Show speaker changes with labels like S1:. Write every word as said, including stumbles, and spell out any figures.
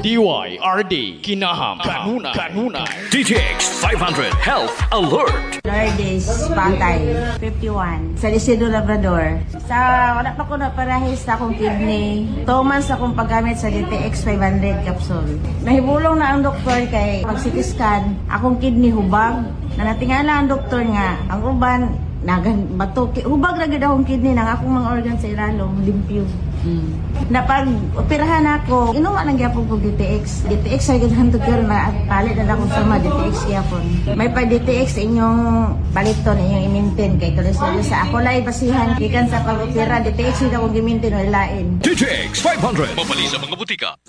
S1: D Y R D, Kinaham, Kanunay, Kanunay.
S2: D T X five hundred Health Alert.
S3: Lourdes Patay, fifty-one. Sa Isidro Labrador. Sa wala pa ko na parahis sa akong kidney. two months akong paggamit sa D T X five hundred capsule. Nahibulong na ang doktor kay pag C T scan, akong kidney hubag. Na natingala ang doktor nga, ang uban, nagan bato hubag ra gid akong kidney nang akong mga organ sa ilalom limpyo. Mm. Na pag operahan ako, inuman ang gyapon ko D T X. D T X ay gidhantod karon na palit na akong sama D T X gyapon. May pa D T X inyong paliton inyong i-maintain kay kolesterol sa ako lay basihan gikan sa pag-opera D T X ida akong gi-maintain wala lain.
S2: D T X five hundred. Mabali sa mga butika.